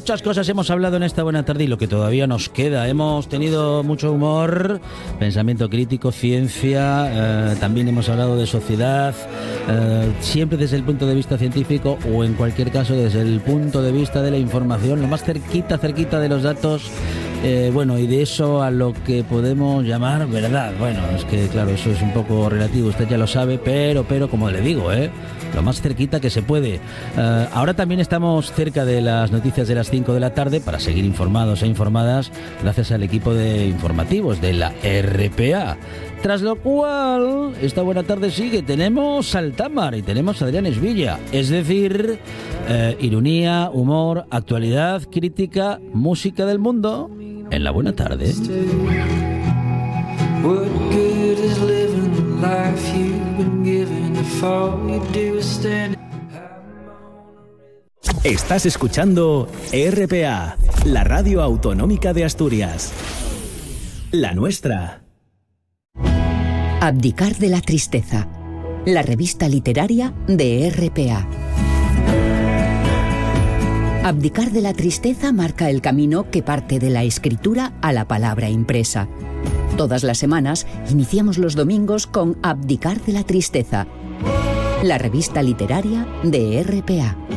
muchas cosas hemos hablado en esta buena tarde y lo que todavía nos queda. Hemos tenido mucho humor, pensamiento crítico, ciencia, también hemos hablado de sociedad, siempre desde el punto de vista científico o en cualquier caso desde el punto de vista de la información, lo más cerquita de los datos. Bueno, y de eso a lo que podemos llamar verdad. Bueno, es que claro, eso es un poco relativo, usted ya lo sabe, pero como le digo, lo más cerquita que se puede. Ahora también estamos cerca de las noticias de las 5 de la tarde para seguir informados e informadas gracias al equipo de informativos de la RPA. Tras lo cual, esta buena tarde sigue, tenemos Altamar y tenemos a Adrián Esvilla, es decir, ironía, humor, actualidad, crítica, música del mundo en la buena tarde. Estás escuchando RPA, la radio autonómica de Asturias. La nuestra. Abdicar de la tristeza, la revista literaria de RPA. Abdicar de la tristeza marca el camino que parte de la escritura a la palabra impresa. Todas las semanas iniciamos los domingos con Abdicar de la tristeza, la revista literaria de RPA.